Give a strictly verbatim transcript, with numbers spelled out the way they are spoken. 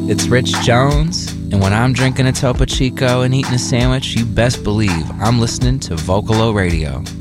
It's Rich Jones, and when I'm drinking a Topo Chico and eating a sandwich, you best believe I'm listening to Vocalo Radio.